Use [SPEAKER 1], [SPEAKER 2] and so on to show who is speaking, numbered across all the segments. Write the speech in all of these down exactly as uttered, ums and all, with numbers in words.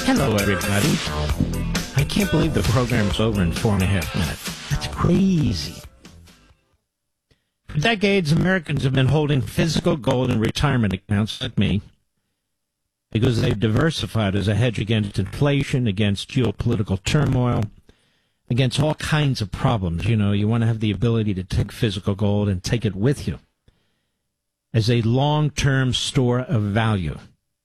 [SPEAKER 1] Hello, everybody. I can't believe the program's over in four and a half minutes. That's crazy. For decades, Americans have been holding physical gold in retirement accounts like me because they've diversified as a hedge against inflation, against geopolitical turmoil, against all kinds of problems. You know, you want to have the ability to take physical gold and take it with you as a long-term store of value.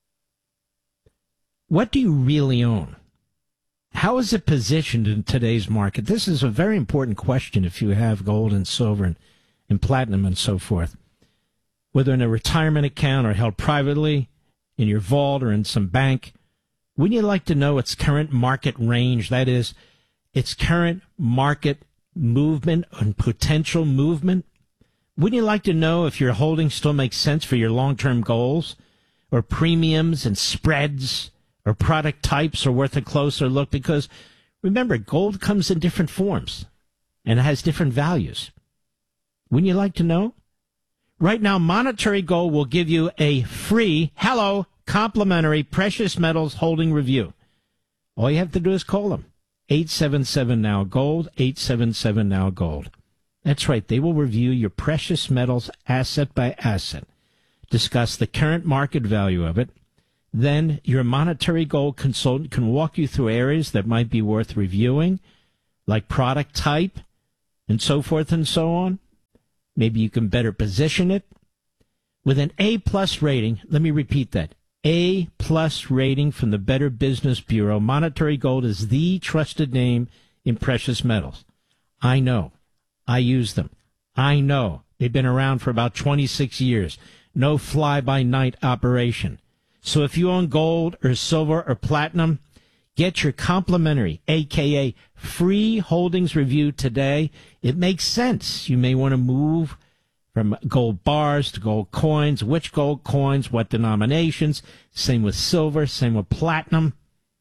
[SPEAKER 1] What do you really own? How is it positioned in today's market? This is a very important question if you have gold and silver and, and platinum and so forth. Whether in a retirement account or held privately, in your vault or in some bank, wouldn't you like to know its current market range? That is, its current market movement and potential movement? Wouldn't you like to know if your holdings still make sense for your long-term goals, or premiums and spreads, or product types are worth a closer look? Because remember, gold comes in different forms and it has different values. Wouldn't you like to know? Right now, Monetary Gold will give you a free, hello, complimentary precious metals holding review. All you have to do is call them. eight seven seven now gold, eight seven seven now gold. That's right. They will review your precious metals asset by asset, discuss the current market value of it. Then your Monetary Gold consultant can walk you through areas that might be worth reviewing, like product type and so forth and so on. Maybe you can better position it. With an A-plus rating, let me repeat that, A-plus rating from the Better Business Bureau, Monetary Gold is the trusted name in precious metals. I know. I use them. I know. They've been around for about twenty-six years. No fly-by-night operation. So if you own gold or silver or platinum, get your complimentary, a k a free holdings review today. It makes sense. You may want to move from gold bars to gold coins. Which gold coins, what denominations? Same with silver, same with platinum.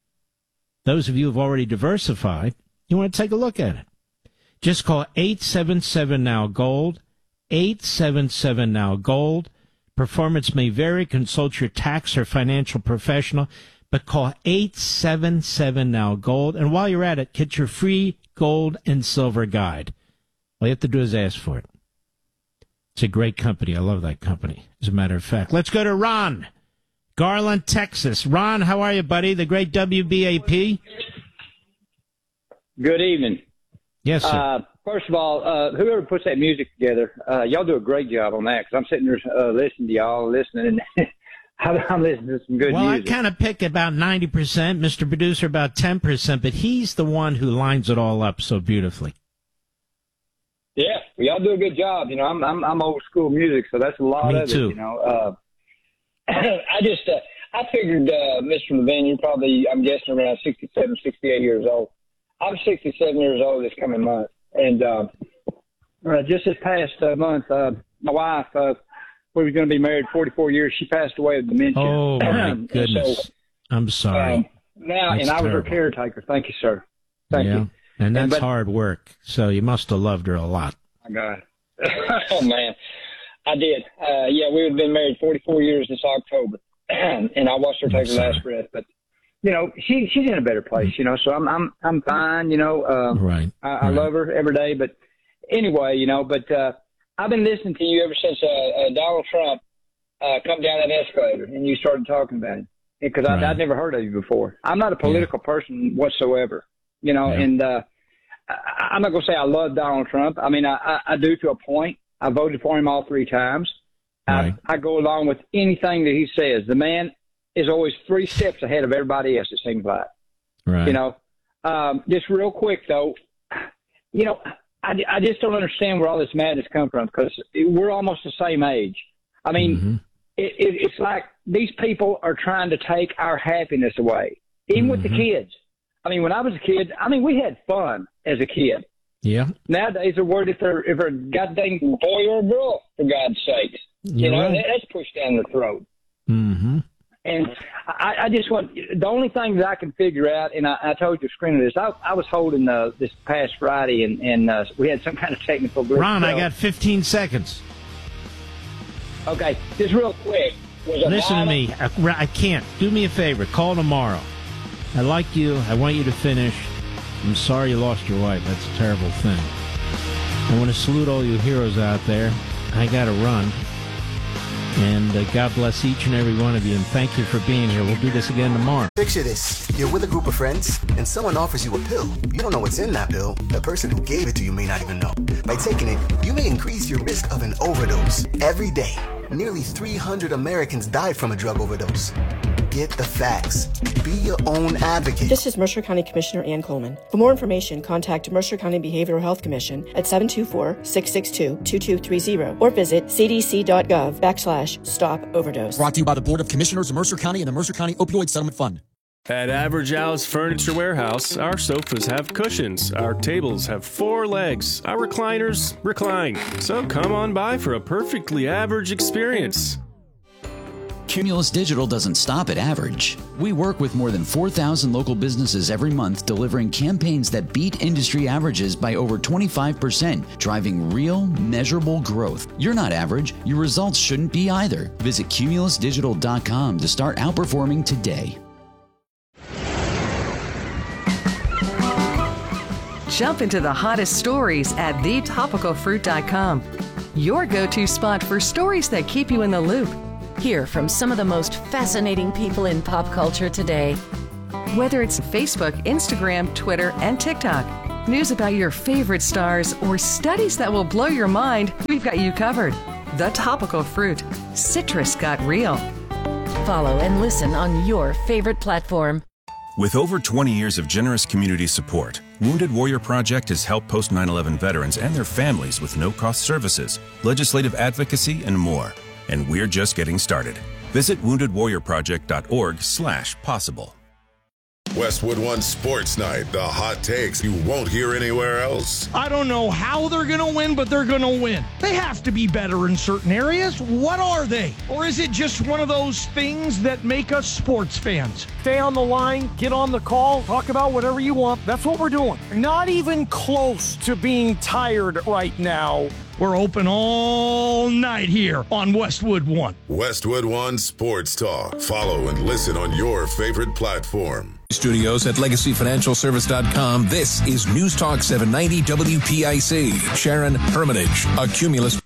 [SPEAKER 1] Those of you who have already diversified, you want to take a look at it. Just call eight seven seven now gold, eight seven seven now gold. Performance may vary. Consult your tax or financial professional, but call eight seven seven now gold. And while you're at it, get your free gold and silver guide. All you have to do is ask for it. It's a great company. I love that company, as a matter of fact. Let's go to Ron, Garland, Texas. Ron, how are you, buddy? The great W B A P.
[SPEAKER 2] Good evening.
[SPEAKER 1] Yes, sir.
[SPEAKER 2] Uh, first of all, uh, whoever puts that music together, uh, y'all do a great job on that, because I'm sitting there uh, listening to y'all, listening, and I'm listening to some good
[SPEAKER 1] well,
[SPEAKER 2] music.
[SPEAKER 1] Well, I kind of pick about ninety percent, Mister Producer about ten percent, but he's the one who lines it all up so beautifully.
[SPEAKER 2] Yeah, well, y'all do a good job. You know, I'm I'm, I'm old school music, so that's a lot
[SPEAKER 1] Me
[SPEAKER 2] of
[SPEAKER 1] too.
[SPEAKER 2] it. You know, uh, I just uh, I figured, uh, Mister Levine, you're probably, I'm guessing, around sixty-seven, sixty-eight years old. I'm sixty-seven years old this coming month, and uh, uh, just this past uh, month, uh, my wife, uh, we were going to be married forty-four years. She passed away of dementia.
[SPEAKER 1] Oh my goodness!
[SPEAKER 2] So,
[SPEAKER 1] I'm sorry.
[SPEAKER 2] Um, now,
[SPEAKER 1] that's
[SPEAKER 2] and I was
[SPEAKER 1] terrible.
[SPEAKER 2] her caretaker. Thank you, sir. Thank
[SPEAKER 1] yeah.
[SPEAKER 2] you.
[SPEAKER 1] And that's
[SPEAKER 2] and, but,
[SPEAKER 1] hard work. So you must have loved her a lot.
[SPEAKER 2] My God. Oh man, I did. Uh, yeah, we had been married forty-four years this October, and I watched her take her last breath. But you know, she she's in a better place. You know, so I'm I'm I'm fine. You know, uh,
[SPEAKER 1] right.
[SPEAKER 2] I,
[SPEAKER 1] right.
[SPEAKER 2] I love her every day. But anyway, you know, but uh, I've been listening to you ever since uh, uh, Donald Trump uh, come down that escalator and you started talking about him, because right. I'd never heard of you before. I'm not a political yeah. person whatsoever. You know, yeah. and uh, I, I'm not gonna say I love Donald Trump. I mean, I, I, I do to a point. I voted for him all three times.
[SPEAKER 1] Right.
[SPEAKER 2] I, I go along with anything that he says. The man is always three steps ahead of everybody else, it seems like.
[SPEAKER 1] Right.
[SPEAKER 2] You know, um, just real quick, though, you know, I, I just don't understand where all this madness comes from, because we're almost the same age. I mean, mm-hmm. it, it, it's like these people are trying to take our happiness away, even mm-hmm. with the kids. I mean, when I was a kid, I mean, we had fun as a kid.
[SPEAKER 1] Yeah.
[SPEAKER 2] Nowadays, they're worried if they're, if they're a goddamn boy or a girl, for God's sake.
[SPEAKER 1] You're
[SPEAKER 2] you know,
[SPEAKER 1] right.
[SPEAKER 2] that's pushed down their throat.
[SPEAKER 1] Mm-hmm.
[SPEAKER 2] And I, I just want, the only thing that I can figure out, and I, I told you screen of this, I, I was holding uh, this past Friday, and, and uh, we had some kind of technical glitch.
[SPEAKER 1] Ron, I got fifteen seconds.
[SPEAKER 2] Okay, just real quick. Was
[SPEAKER 1] Listen to me. I, I can't. Do me a favor. Call tomorrow. I like you. I want you to finish. I'm sorry you lost your wife. That's a terrible thing. I want to salute all you heroes out there. I got to run. And uh, God bless each and every one of you. And thank you for being here. We'll do this again tomorrow.
[SPEAKER 3] Picture this. You're with a group of friends, and someone offers you a pill. You don't know what's in that pill. The person who gave it to you may not even know. By taking it, you may increase your risk of an overdose. Every day, nearly three hundred Americans died from a drug overdose. Get the facts. Be your own advocate.
[SPEAKER 4] This is Mercer County Commissioner Ann Coleman. For more information, contact Mercer County Behavioral Health Commission at seven two four, six six two, two two three zero or visit cdc.gov backslash stop overdose.
[SPEAKER 5] Brought to you by the Board of Commissioners of Mercer County and the Mercer County Opioid Settlement Fund.
[SPEAKER 6] At Average Al's Furniture Warehouse, our sofas have cushions, our tables have four legs, our recliners recline. So come on by for a perfectly average experience.
[SPEAKER 7] Cumulus Digital doesn't stop at average. We work with more than four thousand local businesses every month, delivering campaigns that beat industry averages by over twenty-five percent, driving real, measurable growth. You're not average. Your results shouldn't be either. Visit cumulus digital dot com to start outperforming today.
[SPEAKER 8] Jump into the hottest stories at the topical fruit dot com. Your go-to spot for stories that keep you in the loop.
[SPEAKER 9] Hear from some of the most fascinating people in pop culture today.
[SPEAKER 8] Whether it's Facebook, Instagram, Twitter, and TikTok, news about your favorite stars, or studies that will blow your mind, we've got you covered. The Topical Fruit. Citrus got real.
[SPEAKER 9] Follow and listen on your favorite platform.
[SPEAKER 10] With over twenty years of generous community support, Wounded Warrior Project has helped post nine eleven veterans and their families with no-cost services, legislative advocacy, and more. And we're just getting started. Visit wounded warrior project dot org slash possible.
[SPEAKER 11] Westwood One Sports Night, the hot takes you won't hear anywhere else.
[SPEAKER 12] I don't know how they're going to win, but they're going to win. They have to be better in certain areas. What are they? Or is it just one of those things that make us sports fans? Stay on the line, get on the call, talk about whatever you want. That's what we're doing. Not even close to being tired right now. We're open all night here on Westwood One.
[SPEAKER 11] Westwood One Sports Talk. Follow and listen on your favorite platform.
[SPEAKER 13] Studios at legacy financial service dot com. This is News Talk seven ninety W P I C. Sharon Hermitage, a Cumulus.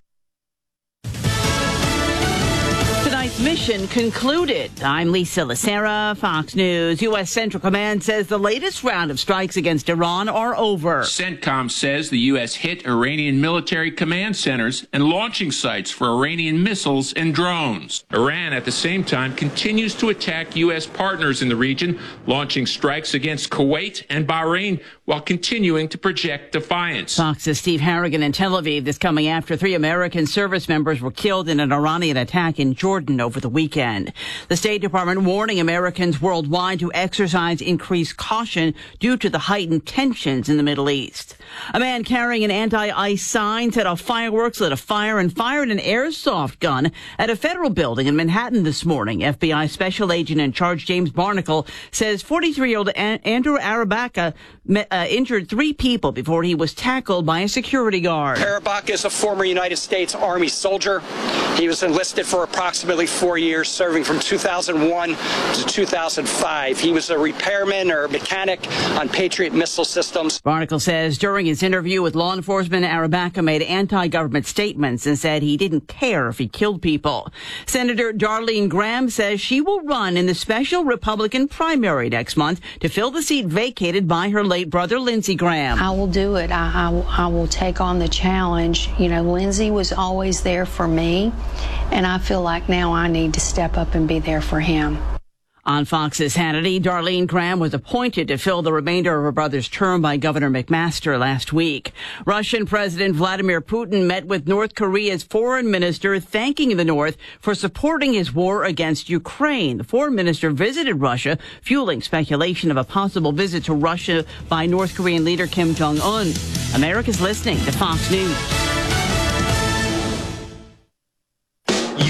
[SPEAKER 14] Mission concluded. I'm Lisa Lacera, Fox News. U S. Central Command says the latest round of strikes against Iran are over.
[SPEAKER 15] CENTCOM says the U S hit Iranian military command centers and launching sites for Iranian missiles and drones. Iran, at the same time, continues to attack U S partners in the region, launching strikes against Kuwait and Bahrain while continuing to project defiance.
[SPEAKER 14] Fox's Steve Harrigan in Tel Aviv. This coming after three American service members were killed in an Iranian attack in Jordan over the weekend. The State Department warning Americans worldwide to exercise increased caution due to the heightened tensions in the Middle East. A man carrying an anti-ICE sign set off fireworks, lit a fire, and fired an airsoft gun at a federal building in Manhattan this morning. F B I Special Agent in Charge James Barnacle says forty-three-year-old Andrew Arabaca uh, injured three people before he was tackled by a security guard.
[SPEAKER 16] Arabaca is a former United States Army soldier. He was enlisted for approximately four years, serving from two thousand one to two thousand five. He was a repairman or mechanic on Patriot missile systems.
[SPEAKER 14] Barnacle says during his interview with law enforcement, Arabaca made anti-government statements and said he didn't care if he killed people. Senator Darlene Graham says she will run in the special Republican primary next month to fill the seat vacated by her late brother, Lindsey Graham.
[SPEAKER 17] I will do it. I, I, I will take on the challenge. You know, Lindsey was always there for me, and I feel like now I need to step up and be there for him.
[SPEAKER 14] On Fox's Hannity, Darlene Graham was appointed to fill the remainder of her brother's term by Governor McMaster last week. Russian President Vladimir Putin met with North Korea's foreign minister, thanking the North for supporting his war against Ukraine. The foreign minister visited Russia, fueling speculation of a possible visit to Russia by North Korean leader Kim Jong-un. America's listening to Fox News.
[SPEAKER 18] You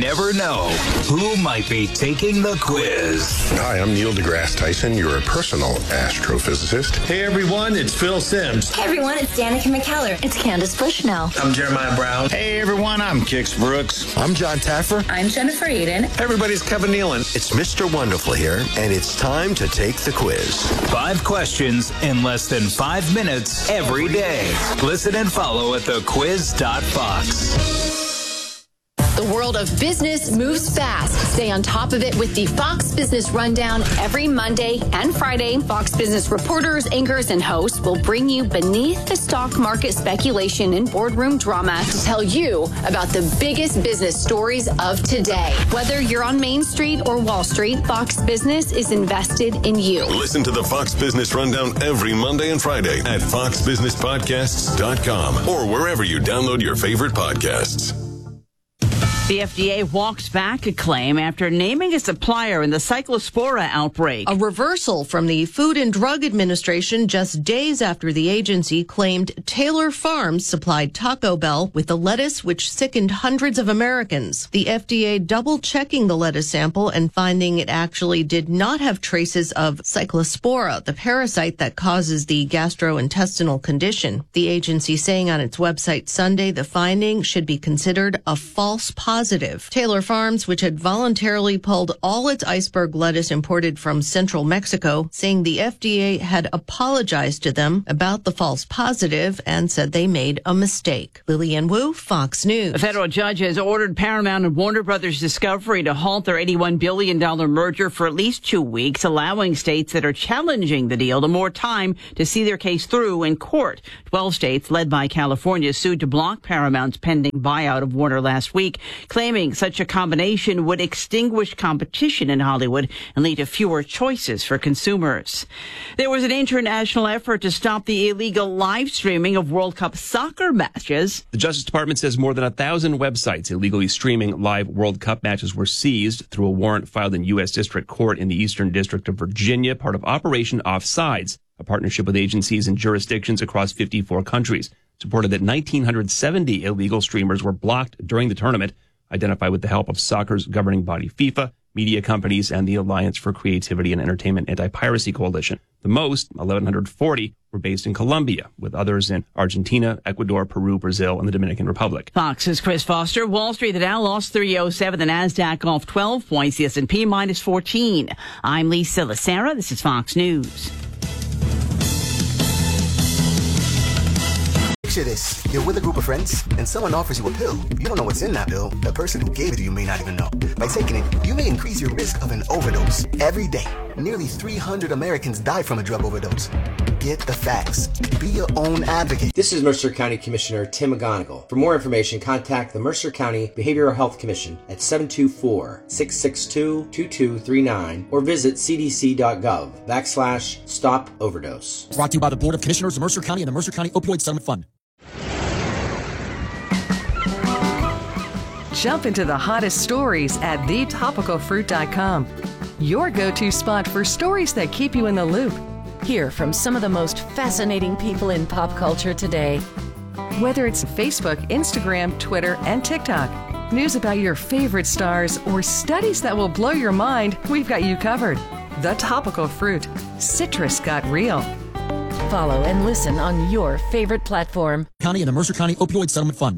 [SPEAKER 18] never know who might be taking the quiz.
[SPEAKER 11] Hi, I'm Neil deGrasse Tyson, your personal astrophysicist.
[SPEAKER 19] Hey everyone, it's Phil Sims.
[SPEAKER 20] Hey everyone, it's Danica McKellar. It's Candace Bushnell.
[SPEAKER 19] I'm Jeremiah Brown.
[SPEAKER 21] Hey everyone, I'm Kix Brooks.
[SPEAKER 22] I'm John Taffer.
[SPEAKER 20] I'm Jennifer Eden.
[SPEAKER 19] Hey everybody, it's Kevin Nealon.
[SPEAKER 22] It's Mister Wonderful here, and it's time to take the quiz.
[SPEAKER 18] Five questions in less than five minutes every day. Listen and follow at the quiz dot fox.
[SPEAKER 23] The world of business moves fast. Stay on top of it with the Fox Business Rundown every Monday and Friday. Fox Business reporters, anchors, and hosts will bring you beneath the stock market speculation and boardroom drama to tell you about the biggest business stories of today. Whether you're on Main Street or Wall Street, Fox Business is invested in you.
[SPEAKER 11] Listen to the Fox Business Rundown every Monday and Friday at fox business podcasts dot com or wherever you download your favorite podcasts.
[SPEAKER 14] The F D A walks back a claim after naming a supplier in the Cyclospora outbreak.
[SPEAKER 24] A reversal from the Food and Drug Administration just days after the agency claimed Taylor Farms supplied Taco Bell with the lettuce which sickened hundreds of Americans. The F D A double-checking the lettuce sample and finding it actually did not have traces of Cyclospora, the parasite that causes the gastrointestinal condition. The agency saying on its website Sunday the finding should be considered a false positive. Positive. Taylor Farms, which had voluntarily pulled all its iceberg lettuce imported from central Mexico, saying the F D A had apologized to them about the false positive and said they made a mistake. Lillian Wu, Fox News.
[SPEAKER 14] A federal judge has ordered Paramount and Warner Brothers Discovery to halt their eighty-one billion dollars merger for at least two weeks, allowing states that are challenging the deal to more time to see their case through in court. Twelve states, led by California, sued to block Paramount's pending buyout of Warner last week, claiming such a combination would extinguish competition in Hollywood and lead to fewer choices for consumers. There was an international effort to stop the illegal live streaming of World Cup soccer matches.
[SPEAKER 6] The Justice Department says more than a thousand websites illegally streaming live World Cup matches were seized through a warrant filed in U S District Court in the Eastern District of Virginia, part of Operation Offsides, a partnership with agencies and jurisdictions across fifty-four countries. It's reported that one thousand nine hundred seventy illegal streamers were blocked during the tournament, identified with the help of soccer's governing body FIFA, media companies, and the Alliance for Creativity and Entertainment Anti-Piracy Coalition. The most, one thousand one hundred forty, were based in Colombia, with others in Argentina, Ecuador, Peru, Brazil, and the Dominican Republic.
[SPEAKER 14] Fox's Chris Foster. Wall Street, the Dow lost three oh seven, the NASDAQ off twelve points, the S and P minus fourteen. I'm Lisa Lacera. This is Fox News.
[SPEAKER 3] Picture this. You're with a group of friends, and someone offers you a pill. You don't know what's in that pill. The person who gave it to you may not even know. By taking it, you may increase your risk of an overdose. Every day, nearly three hundred Americans die from a drug overdose. Get the facts. Be your own advocate.
[SPEAKER 25] This is Mercer County Commissioner Tim McGonigal. For more information, contact the Mercer County Behavioral Health Commission at seven two four, six six two, two two three nine or visit c d c dot gov backslash stop overdose.
[SPEAKER 5] Brought to you by the Board of Commissioners of Mercer County and the Mercer County Opioid Settlement Fund.
[SPEAKER 8] Jump into the hottest stories at the topical fruit dot com. Your go-to spot for stories that keep you in the loop.
[SPEAKER 9] Hear from some of the most fascinating people in pop culture today.
[SPEAKER 8] Whether it's Facebook, Instagram, Twitter, and TikTok, news about your favorite stars, or studies that will blow your mind, we've got you covered. The Topical Fruit. Citrus got real.
[SPEAKER 9] Follow and listen on your favorite platform.
[SPEAKER 5] County and the Mercer County Opioid Settlement Fund.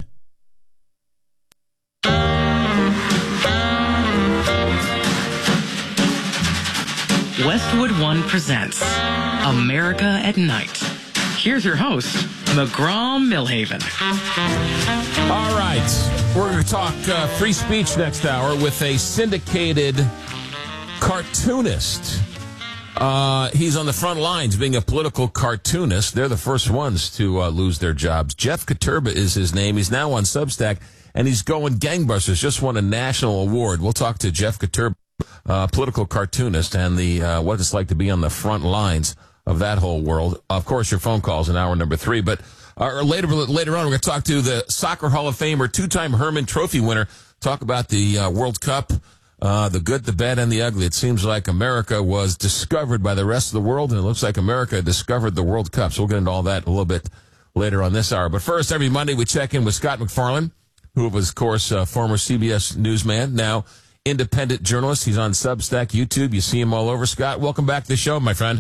[SPEAKER 26] Westwood One presents America at Night. Here's your host, McGraw Millhaven.
[SPEAKER 13] All right. We're going to talk uh, free speech next hour with a syndicated cartoonist. Uh, he's on the front lines being a political cartoonist. They're the first ones to uh, lose their jobs. Jeff Katurba is his name. He's now on Substack, and he's going gangbusters. Just won a national award. We'll talk to Jeff Katurba, uh, political cartoonist, and the uh, what it's like to be on the front lines of that whole world. Of course, your phone calls in hour number three. But uh, later, later on, we're going to talk to the Soccer Hall of Famer, two-time Herman Trophy winner, talk about the uh, World Cup. Uh, the good, the bad, and the ugly. It seems like America was discovered by the rest of the world, and it looks like America discovered the World Cup. So we'll get into all that a little bit later on this hour. But first, every Monday, we check in with Scott McFarlane, who was, of course, a former C B S newsman, now independent journalist. He's on Substack, YouTube. You see him all over. Scott, welcome back to the show, my friend.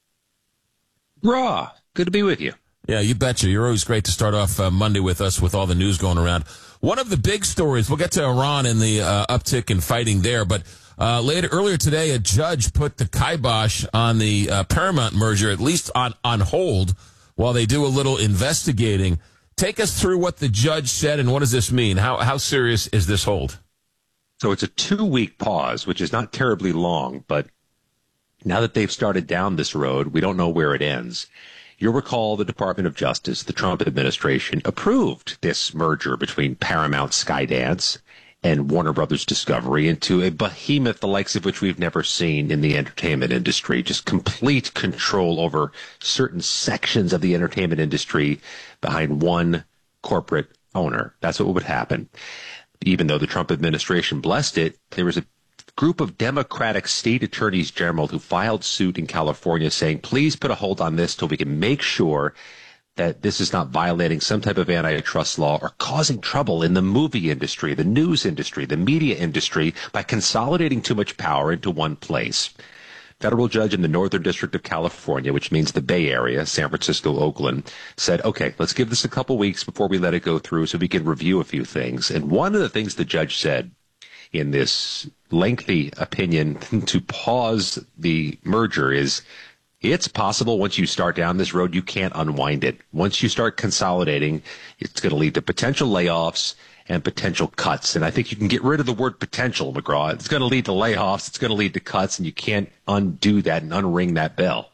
[SPEAKER 1] Raw. Good to be with you.
[SPEAKER 13] Yeah, you betcha. You're always great to start off uh, Monday with us with all the news going around. One of the big stories, we'll get to Iran and the uh, uptick in fighting there, but uh, later earlier today, a judge put the kibosh on the uh, Paramount merger, at least on, on hold, while they do a little investigating. Take us through what the judge said, and what does this mean? How how serious is this hold?
[SPEAKER 1] So it's a two-week pause, which is not terribly long, but now that they've started down this road, we don't know where it ends. You'll recall the Department of Justice, the Trump administration, approved this merger between Paramount Skydance and Warner Brothers Discovery into a behemoth the likes of which we've never seen in the entertainment industry. Just complete control over certain sections of the entertainment industry behind one corporate owner. That's what would happen. Even though the Trump administration blessed it, there was a group of Democratic state attorneys general who filed suit in California saying, please put a hold on this till we can make sure that this is not violating some type of antitrust law or causing trouble in the movie industry, the news industry, the media industry by consolidating too much power into one place. Federal judge in the Northern District of California, which means the Bay Area, San Francisco, Oakland, said, okay, let's give this a couple weeks before we let it go through so we can review a few things. And one of the things the judge said in this lengthy opinion to pause the merger is it's possible once you start down this road, you can't unwind it. Once you start consolidating, it's going to lead to potential layoffs and potential cuts. And I think you can get rid of the word potential, McGraw. It's going to lead to layoffs. It's going to lead to cuts, and you can't undo that and unring that bell.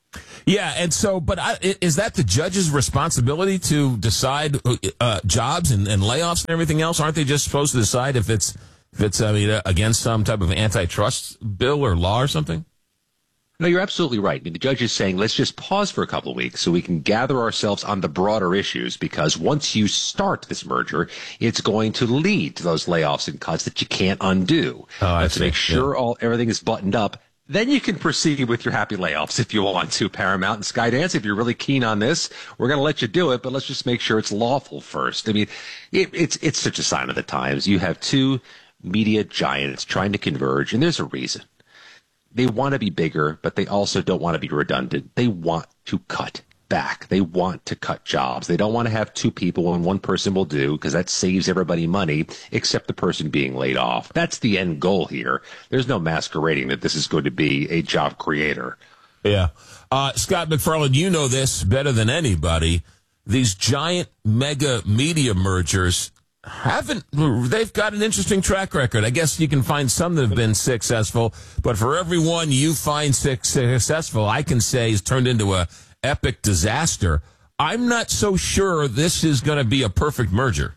[SPEAKER 13] Yeah, and so, but I, is that the judge's responsibility to decide uh, jobs and, and layoffs and everything else? Aren't they just supposed to decide if it's, if it's I mean, against some type of antitrust bill or law or something?
[SPEAKER 1] No, you're absolutely right. I mean, the judge is saying, let's just pause for a couple of weeks so we can gather ourselves on the broader issues, because once you start this merger, it's going to lead to those layoffs and cuts that you can't undo.
[SPEAKER 13] Oh, I
[SPEAKER 1] to make sure yeah. all everything is buttoned up. Then you can proceed with your happy layoffs if you want to, Paramount and Skydance. If you're really keen on this, we're going to let you do it, but let's just make sure it's lawful first. I mean, it, it's it's such a sign of the times. You have two media giants trying to converge, and there's a reason. They want to be bigger, but they also don't want to be redundant. They want to cut back. They want to cut jobs. They don't want to have two people and one person will do, because that saves everybody money except the person being laid off. That's the end goal here. There's no masquerading that this is going to be a job creator.
[SPEAKER 13] Yeah. Uh, Scott McFarland, you know this better than anybody. These giant mega media mergers haven't, they've got an interesting track record. I guess you can find some that have been successful, but for every one you find successful, I can say is turned into a epic disaster. I'm not so sure this is going to be a perfect merger.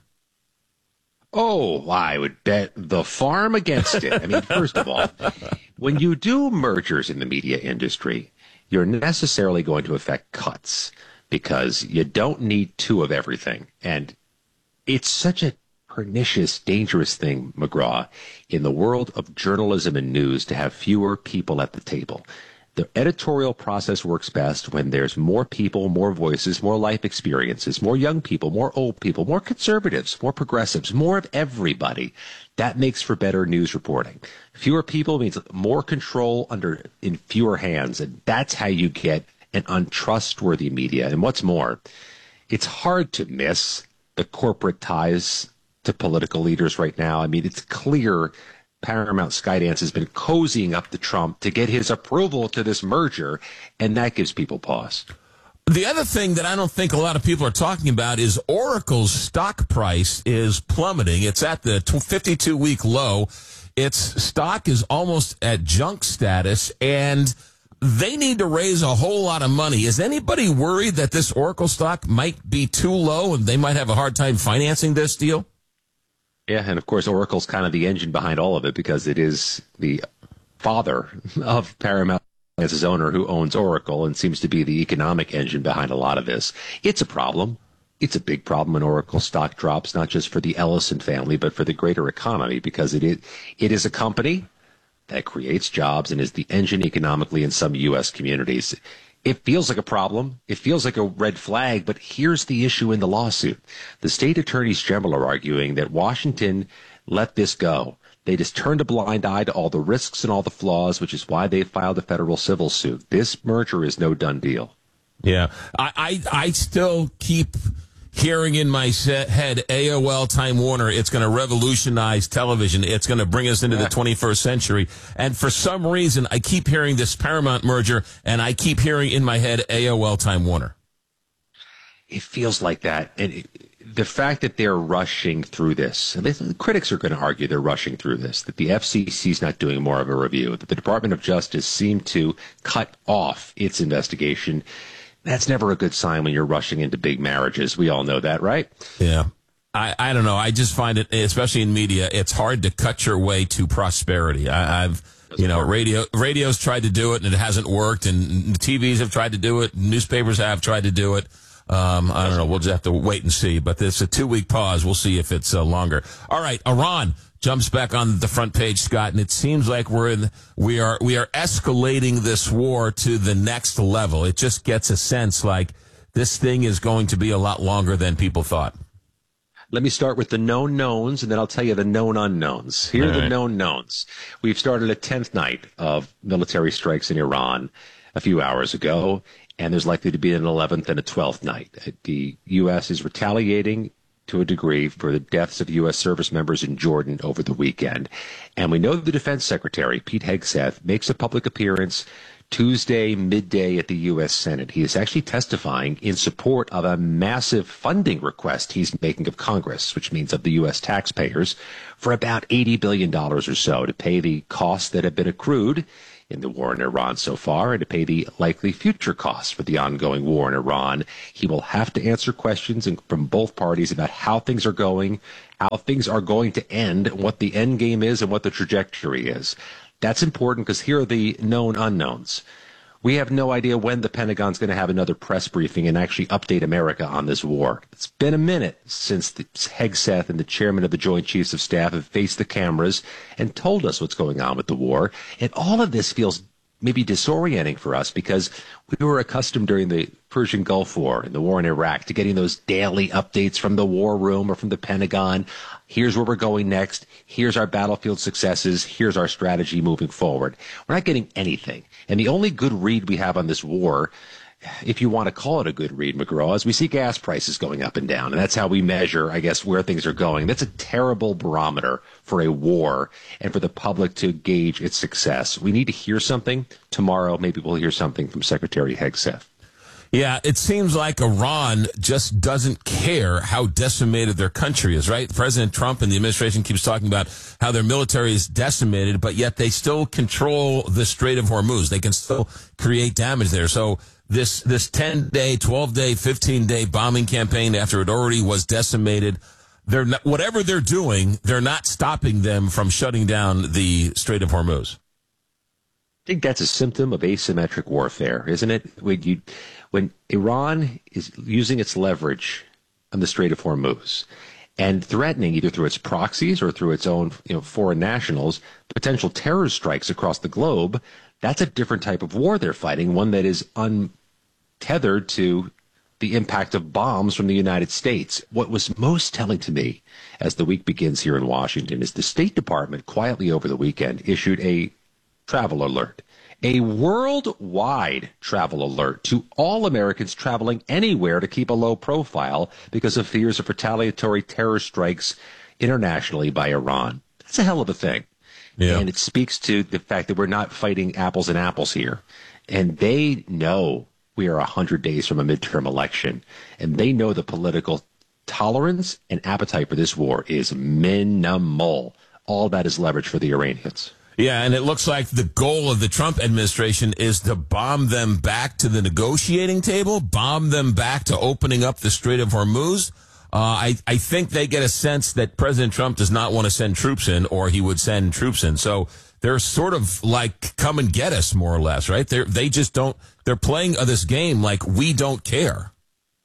[SPEAKER 1] Oh, I would bet the farm against it. I mean, first of all, when you do mergers in the media industry, you're necessarily going to affect cuts, because you don't need two of everything. And it's such a pernicious, dangerous thing, McGraw, in the world of journalism and news to have fewer people at the table. The editorial process works best when there's more people, more voices, more life experiences, more young people, more old people, more conservatives, more progressives, more of everybody. That makes for better news reporting. Fewer people means more control under in fewer hands, and that's how you get an untrustworthy media. And what's more, it's hard to miss the corporate ties to political leaders right now. I mean, it's clear Paramount Skydance has been cozying up to Trump to get his approval to this merger, and that gives people pause.
[SPEAKER 13] The other thing that I don't think a lot of people are talking about is Oracle's stock price is plummeting. It's at the fifty-two week low. Its stock is almost at junk status, and they need to raise a whole lot of money. Is anybody worried that this Oracle stock might be too low and they might have a hard time financing this deal?
[SPEAKER 1] Yeah, and of course, Oracle's kind of the engine behind all of it, because it is the father of Paramount as his owner, who owns Oracle and seems to be the economic engine behind a lot of this. It's a problem. It's a big problem when Oracle stock drops, not just for the Ellison family, but for the greater economy, because it is, it is a company that creates jobs and is the engine economically in some U S communities. It feels like a problem. It feels like a red flag, but here's the issue in the lawsuit. The state attorneys general are arguing that Washington let this go. They just turned a blind eye to all the risks and all the flaws, which is why they filed a federal civil suit. This merger is no done deal.
[SPEAKER 13] Yeah, I, I, I still keep hearing in my set head A O L Time Warner. It's going to revolutionize television. It's going to bring us into yeah. the twenty-first century. And for some reason, I keep hearing this Paramount merger, and I keep hearing in my head A O L Time Warner.
[SPEAKER 1] It feels like that. And it, the fact that they're rushing through this, and the critics are going to argue they're rushing through this, that the F C C is not doing more of a review, that the Department of Justice seemed to cut off its investigation. That's never a good sign when you're rushing into big marriages. We all know that, right?
[SPEAKER 13] Yeah. I, I don't know. I just find it, especially in media, it's hard to cut your way to prosperity. I, I've, you know, radio radio's tried to do it and it hasn't worked, and T Vs have tried to do it, newspapers have tried to do it. Um, I don't know. We'll just have to wait and see. But it's a two-week pause. We'll see if it's uh, longer. All right, Iran jumps back on the front page, Scott, and it seems like we're in, we are we are escalating this war to the next level. It just gets a sense like this thing is going to be a lot longer than people thought.
[SPEAKER 1] Let me start with the known knowns, and then I'll tell you the known unknowns. Here are
[SPEAKER 13] All
[SPEAKER 1] the
[SPEAKER 13] right.
[SPEAKER 1] known knowns. We've started a tenth night of military strikes in Iran a few hours ago, and there's likely to be an eleventh and a twelfth night. The U S is retaliating to a degree for the deaths of U S service members in Jordan over the weekend. And we know the Defense Secretary, Pete Hegseth, makes a public appearance Tuesday midday at the U S Senate. He is actually testifying in support of a massive funding request he's making of Congress, which means of the U S taxpayers, for about eighty billion dollars or so to pay the costs that have been accrued in the war in Iran so far and to pay the likely future costs for the ongoing war in Iran. He will have to answer questions from both parties about how things are going, how things are going to end, what the end game is, and what the trajectory is. That's important because here are the known unknowns. We have no idea when the Pentagon's going to have another press briefing and actually update America on this war. It's been a minute since the Hegseth and the chairman of the Joint Chiefs of Staff have faced the cameras and told us what's going on with the war. And all of this feels maybe disorienting for us because we were accustomed during the Persian Gulf War and the war in Iraq to getting those daily updates from the war room or from the Pentagon. Here's where we're going next. Here's our battlefield successes. Here's our strategy moving forward. We're not getting anything. And the only good read we have on this war, if you want to call it a good read, McGraw, is we see gas prices going up and down. And that's how we measure, I guess, where things are going. That's a terrible barometer for a war and for the public to gauge its success. We need to hear something. Tomorrow, maybe we'll hear something from Secretary Hegseth.
[SPEAKER 13] Yeah, it seems like Iran just doesn't care how decimated their country is, right? President Trump and the administration keeps talking about how their military is decimated, but yet they still control the Strait of Hormuz. They can still create damage there. So this this ten-day, twelve-day, fifteen-day bombing campaign after it already was decimated, they're not, whatever they're doing, they're not stopping them from shutting down the Strait of Hormuz.
[SPEAKER 1] I think that's a symptom of asymmetric warfare, isn't it? When you, when Iran is using its leverage on the Strait of Hormuz and threatening either through its proxies or through its own, you know, foreign nationals, potential terror strikes across the globe, that's a different type of war they're fighting, one that is untethered to the impact of bombs from the United States. What was most telling to me as the week begins here in Washington is the State Department quietly over the weekend issued a travel alert, a worldwide travel alert to all Americans traveling anywhere to keep a low profile because of fears of retaliatory terror strikes internationally by Iran. That's a hell of a thing. Yeah. And it speaks to the fact that we're not fighting apples and apples here. And they know we are one hundred days from a midterm election. And they know the political tolerance and appetite for this war is minimal. All that is leverage for the Iranians.
[SPEAKER 13] Yeah, and it looks like the goal of the Trump administration is to bomb them back to the negotiating table, bomb them back to opening up the Strait of Hormuz. Uh, I, I think they get a sense that President Trump does not want to send troops in, or he would send troops in. So they're sort of like, come and get us, more or less, right? They they just don't, they're playing this game like we don't care.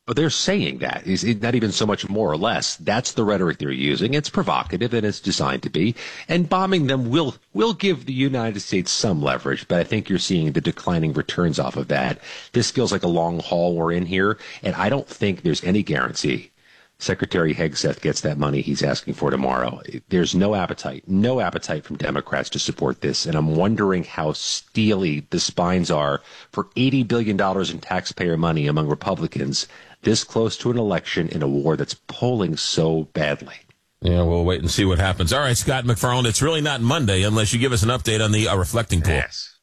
[SPEAKER 1] But they're saying that. It's not even so much more or less. That's the rhetoric they're using. It's provocative, and it's designed to be. And bombing them will will give the United States some leverage, but I think you're seeing the declining returns off of that. This feels like a long haul we're in here, and I don't think there's any guarantee Secretary Hegseth gets that money he's asking for tomorrow. There's no appetite, no appetite from Democrats to support this, and I'm wondering how steely the spines are for eighty billion dollars in taxpayer money among Republicans this close to an election in a war that's polling so badly.
[SPEAKER 13] Yeah, we'll wait and see what happens. All right, Scott McFarland, it's really not Monday unless you give us an update on the uh, reflecting pool.
[SPEAKER 1] Yes.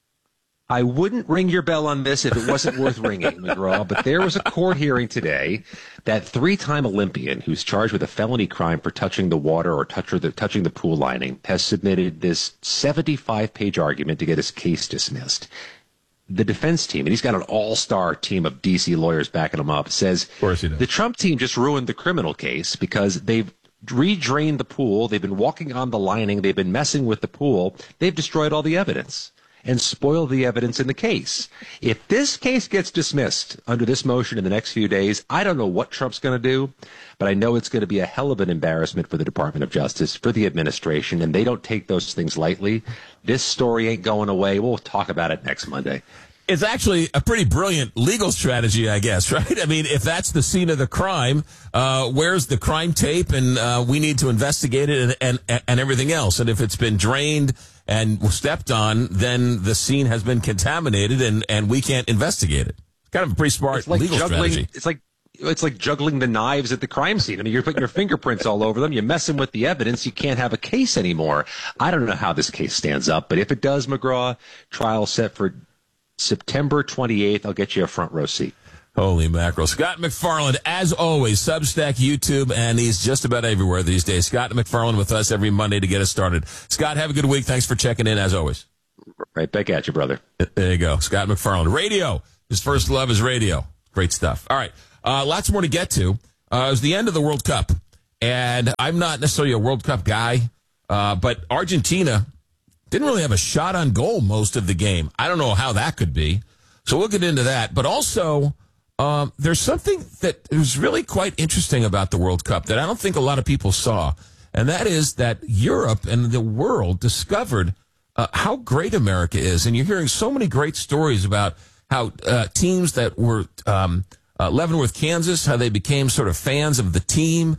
[SPEAKER 1] I wouldn't ring your bell on this if it wasn't worth ringing, McGraw, but there was a court hearing today that three-time Olympian who's charged with a felony crime for touching the water or touch or the, touching the pool lining has submitted this seventy-five page argument to get his case dismissed. The defense team, and he's got an all-star team of D C lawyers backing him up, says
[SPEAKER 13] of course he does.
[SPEAKER 1] The Trump team just ruined the criminal case because they've redrained the pool, they've been walking on the lining, they've been messing with the pool, they've destroyed all the evidence and spoiled the evidence in the case. If this case gets dismissed under this motion in the next few days, I don't know what Trump's going to do, but I know it's going to be a hell of an embarrassment for the Department of Justice, for the administration, and they don't take those things lightly. This story ain't going away. We'll talk about it next Monday.
[SPEAKER 13] It's actually a pretty brilliant legal strategy, I guess, right? I mean, if that's the scene of the crime, uh, where's the crime tape? And uh, we need to investigate it and, and, and everything else. And if it's been drained and stepped on, then the scene has been contaminated and, and we can't investigate it. It's kind of a pretty smart
[SPEAKER 1] it's like
[SPEAKER 13] legal
[SPEAKER 1] juggling,
[SPEAKER 13] strategy.
[SPEAKER 1] It's like It's like juggling the knives at the crime scene. I mean, you're putting your fingerprints all over them. You're messing with the evidence. You can't have a case anymore. I don't know how this case stands up, but if it does, McGraw, trial set for September twenty-eighth. I'll get you a front row seat.
[SPEAKER 13] Holy mackerel. Scott McFarland, as always, Substack, YouTube, and he's just about everywhere these days. Scott McFarland with us every Monday to get us started. Scott, have a good week. Thanks for checking in, as always.
[SPEAKER 1] Right back at you, brother.
[SPEAKER 13] There you go. Scott McFarland. Radio. His first love is radio. Great stuff. All right. Uh, lots more to get to. Uh, it was the end of the World Cup, and I'm not necessarily a World Cup guy, uh, but Argentina didn't really have a shot on goal most of the game. I don't know how that could be. So we'll get into that. But also, um, there's something that is really quite interesting about the World Cup that I don't think a lot of people saw, and that is that Europe and the world discovered uh, how great America is. And you're hearing so many great stories about how uh, teams that were um, uh, Leavenworth, Kansas, how they became sort of fans of the team,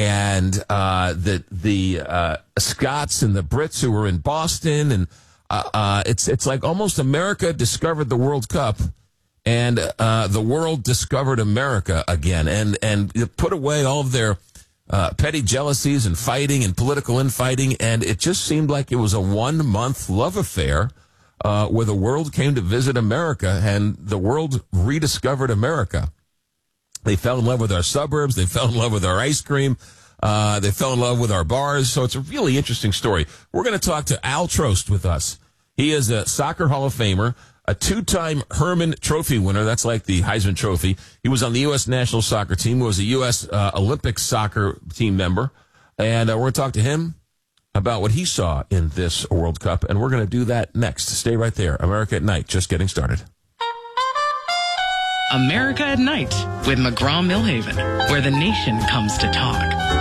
[SPEAKER 13] and uh, the the uh, Scots and the Brits who were in Boston, and uh, uh, it's it's like almost America discovered the World Cup, and uh, the world discovered America again, and and put away all of their uh, petty jealousies and fighting and political infighting, and it just seemed like it was a one month love affair uh, where the world came to visit America, and the world rediscovered America. They fell in love with our suburbs. They fell in love with our ice cream. Uh, they fell in love with our bars. So it's a really interesting story. We're going to talk to Al Trost with us. He is a soccer Hall of Famer, a two-time Herman Trophy winner. That's like the Heisman Trophy. He was on the U S national soccer team, was a U S uh, Olympic soccer team member. And uh, we're going to talk to him about what he saw in this World Cup. And we're going to do that next. Stay right there. America at Night, just getting started.
[SPEAKER 26] America at Night with McGraw-Millhaven, where the nation comes to talk.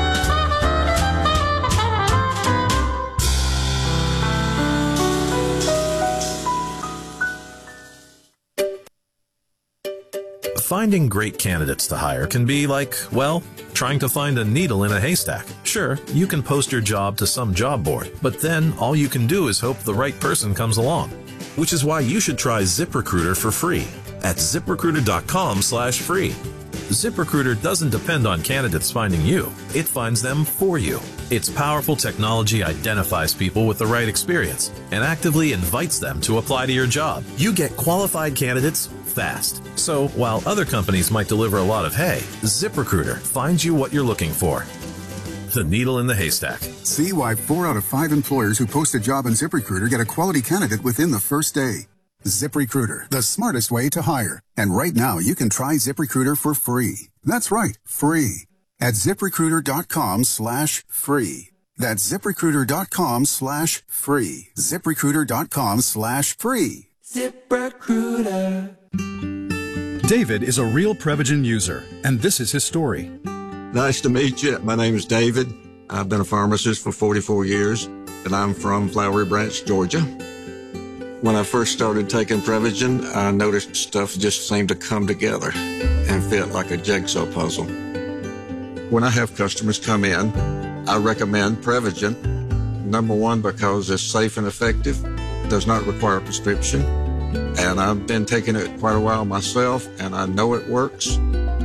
[SPEAKER 2] Finding great candidates to hire can be like, well, trying to find a needle in a haystack. Sure, you can post your job to some job board, but then all you can do is hope the right person comes along. Which is why you should try ZipRecruiter for free at ZipRecruiter.com slash free. ZipRecruiter doesn't depend on candidates finding you. It finds them for you. Its powerful technology identifies people with the right experience and actively invites them to apply to your job. You get qualified candidates fast. So while other companies might deliver a lot of hay, ZipRecruiter finds you what you're looking for. The needle in the haystack.
[SPEAKER 4] See why four out of five employers who post a job on ZipRecruiter get a quality candidate within the first day. ZipRecruiter, the smartest way to hire. And right now, you can try ZipRecruiter for free. That's right, free. At ZipRecruiter.com slash free. That's ZipRecruiter.com slash free. ZipRecruiter.com slash free. ZipRecruiter.
[SPEAKER 7] David is a real Prevagen user, and this is his story.
[SPEAKER 10] Nice to meet you. My name is David. I've been a pharmacist for forty-four years, and I'm from Flowery Branch, Georgia. When I first started taking Prevagen, I noticed stuff just seemed to come together and fit like a jigsaw puzzle. When I have customers come in, I recommend Prevagen. Number one, because it's safe and effective, does not require a prescription, and I've been taking it quite a while myself, and I know it works.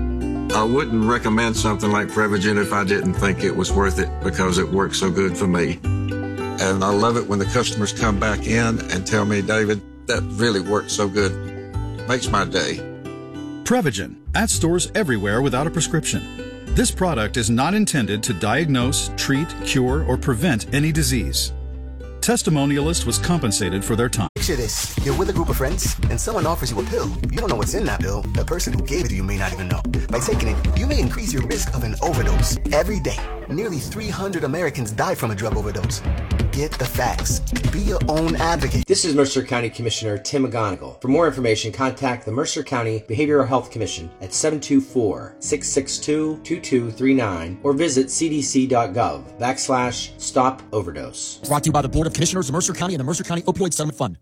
[SPEAKER 10] I wouldn't recommend something like Prevagen if I didn't think it was worth it, because it works so good for me. And I love it when the customers come back in and tell me, David, that really worked so good. Makes my day.
[SPEAKER 7] Prevagen, at stores everywhere without a prescription. This product is not intended to diagnose, treat, cure, or prevent any disease. Testimonialist was compensated for their time.
[SPEAKER 3] Picture this. You're with a group of friends, and someone offers you a pill. You don't know what's in that pill. The person who gave it to you may not even know. By taking it, you may increase your risk of an overdose. Every day, nearly three hundred Americans die from a drug overdose. Get the facts. Be your own advocate.
[SPEAKER 25] This is Mercer County Commissioner Tim McGonigal. For more information, contact the Mercer County Behavioral Health Commission at seven two four, six six two, two two three nine or visit cdc.gov backslash stop overdose.
[SPEAKER 5] Brought to you by the Board of Commissioners of Mercer County and the Mercer County Opioid Settlement Fund.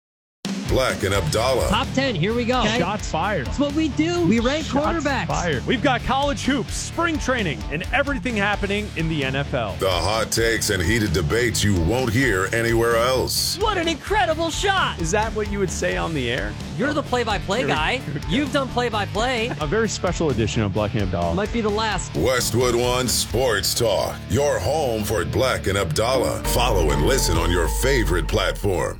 [SPEAKER 12] Black and Abdallah.
[SPEAKER 15] Top ten, here we go.
[SPEAKER 16] Okay. Shots fired.
[SPEAKER 15] That's what we do. We rank
[SPEAKER 16] Shots
[SPEAKER 15] quarterbacks.
[SPEAKER 16] Fired. We've got college hoops, spring training, and everything happening in the N F L.
[SPEAKER 12] The hot takes and heated debates you won't hear anywhere else.
[SPEAKER 15] What an incredible shot.
[SPEAKER 16] Is that what you would say on the air?
[SPEAKER 15] You're the play-by-play guy. You've done play-by-play.
[SPEAKER 16] A very special edition of Black and Abdallah.
[SPEAKER 15] Might be the last.
[SPEAKER 12] Westwood One Sports Talk. Your home for Black and Abdallah. Follow and listen on your favorite platform.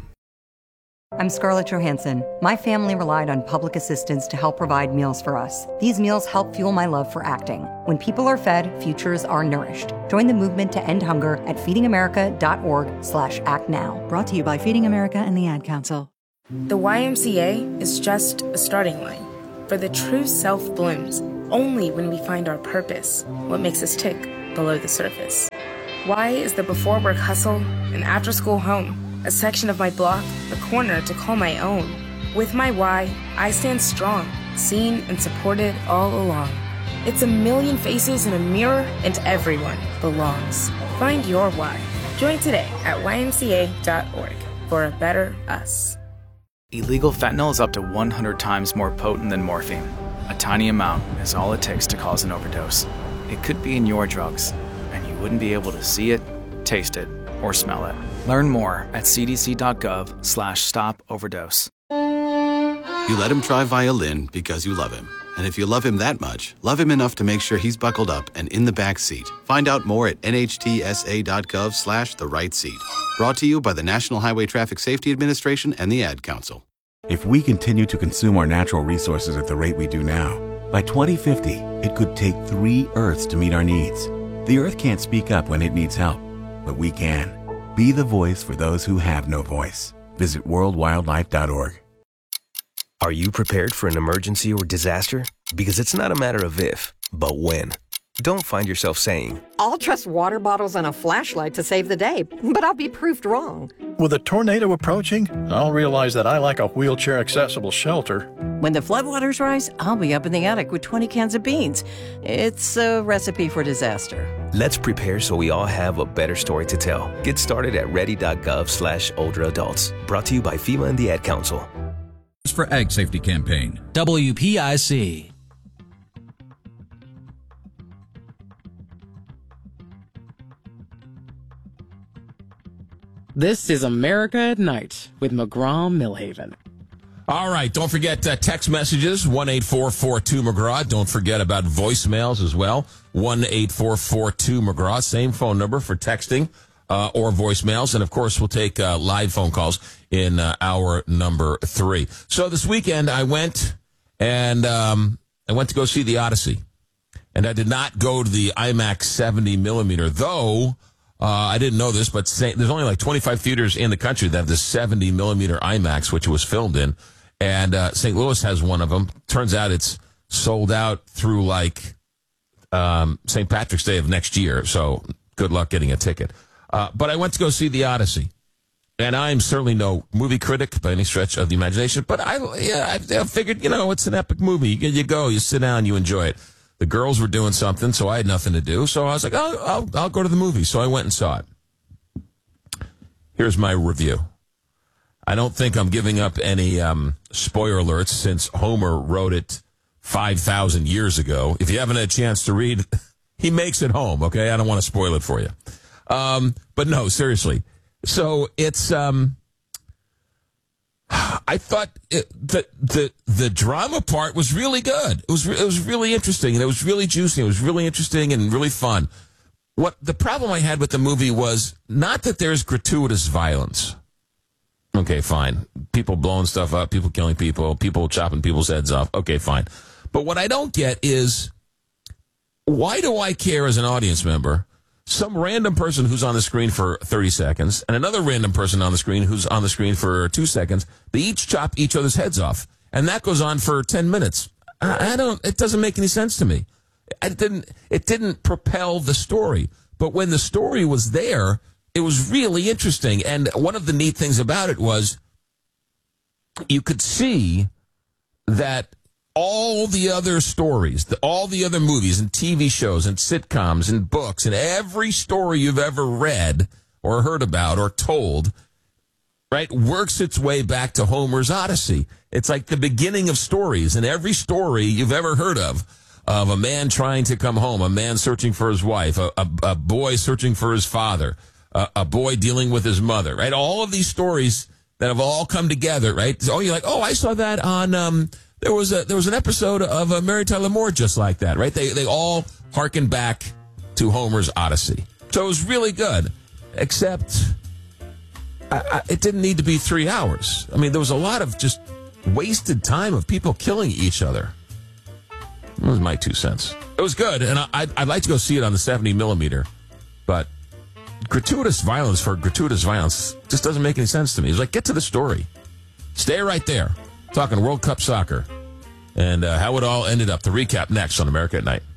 [SPEAKER 17] I'm Scarlett Johansson. My family relied on public assistance to help provide meals for us. These meals help fuel my love for acting. When people are fed, futures are nourished. Join the movement to end hunger at feedingamerica.org slash act now. Brought to you by Feeding America and the Ad Council.
[SPEAKER 27] The Y M C A is just a starting line. For the true self blooms only when we find our purpose, what makes us tick below the surface. Y is the before work hustle and after school home. A section of my block, a corner to call my own. With my Y, I stand strong, seen and supported all along. It's a million faces in a mirror, and everyone belongs. Find your Y. Join today at y m c a dot org for a better us.
[SPEAKER 28] Illegal fentanyl is up to one hundred times more potent than morphine. A tiny amount is all it takes to cause an overdose. It could be in your drugs, and you wouldn't be able to see it, taste it, or smell it. Learn more at cdc.gov slash stop overdose.
[SPEAKER 29] You let him try violin because you love him. And if you love him that much, love him enough to make sure he's buckled up and in the back seat. Find out more at nhtsa.gov slash the right seat. Brought to you by the National Highway Traffic Safety Administration and the Ad Council.
[SPEAKER 30] If we continue to consume our natural resources at the rate we do now, by twenty fifty, it could take three Earths to meet our needs. The Earth can't speak up when it needs help, but we can. Be the voice for those who have no voice. Visit world wildlife dot org.
[SPEAKER 31] Are you prepared for an emergency or disaster? Because it's not a matter of if, but when. Don't find yourself saying,
[SPEAKER 32] I'll trust water bottles and a flashlight to save the day, but I'll be proved wrong.
[SPEAKER 33] With a tornado approaching, I'll realize that I like a wheelchair-accessible shelter.
[SPEAKER 34] When the floodwaters rise, I'll be up in the attic with twenty cans of beans. It's a recipe for disaster.
[SPEAKER 31] Let's prepare so we all have a better story to tell. Get started at ready.gov slash older adults. Brought to you by FEMA and the Ad Council.
[SPEAKER 35] For Ag Safety Campaign.
[SPEAKER 36] W P I C.
[SPEAKER 37] This is America at Night with McGraw-Millhaven.
[SPEAKER 13] All right, don't forget uh, text messages, one eight four four two McGraw. Don't forget about voicemails as well, one eight four four two McGraw. Same phone number for texting uh, or voicemails. And, of course, we'll take uh, live phone calls in uh, hour number three. So this weekend I went and um, I went to go see The Odyssey. And I did not go to the IMAX seventy millimeter, though uh, I didn't know this, but say, there's only like twenty-five theaters in the country that have the seventy millimeter IMAX, which it was filmed in. And uh, Saint Louis has one of them. Turns out it's sold out through like um, Saint Patrick's Day of next year. So good luck getting a ticket. Uh, but I went to go see The Odyssey. And I'm certainly no movie critic by any stretch of the imagination, but I, yeah, I, I figured, you know, it's an epic movie. You, you go, you sit down, you enjoy it. The girls were doing something, so I had nothing to do. So I was like, oh, I'll, I'll go to the movie. So I went and saw it. Here's my review. I don't think I'm giving up any um, spoiler alerts since Homer wrote it five thousand years ago. If you haven't had a chance to read, he makes it home, okay? I don't want to spoil it for you. Um, but no, seriously. So it's, um, I thought it, the, the, the drama part was really good. It was, it was really interesting, and it was really juicy. It was really interesting and really fun. What the problem I had with the movie was not that there's gratuitous violence. Okay, fine. People blowing stuff up, people killing people, people chopping people's heads off. Okay, fine. But what I don't get is, why do I care as an audience member? Some random person who's on the screen for thirty seconds and another random person on the screen who's on the screen for two seconds, they each chop each other's heads off. And that goes on for ten minutes. I, I don't, it doesn't make any sense to me. It didn't, it didn't propel the story. But when the story was there, it was really interesting. And one of the neat things about it was you could see that all the other stories, the, all the other movies and T V shows and sitcoms and books and every story you've ever read or heard about or told, right, works its way back to Homer's Odyssey. It's like the beginning of stories, and every story you've ever heard of, of a man trying to come home, a man searching for his wife, a, a, a boy searching for his father, a, a boy dealing with his mother, right? All of these stories that have all come together, right? Oh, you're like, oh, I saw that on... um. There was a there was an episode of uh, Mary Tyler Moore just like that, right? They they all harken back to Homer's Odyssey. So it was really good, except I, I, it didn't need to be three hours. I mean, there was a lot of just wasted time of people killing each other. That was my two cents. It was good, and I, I'd, I'd like to go see it on the seventy millimeter, but gratuitous violence for gratuitous violence just doesn't make any sense to me. It's like, get to the story. Stay right there. Talking World Cup soccer and uh, how it all ended up. The recap next on America at Night.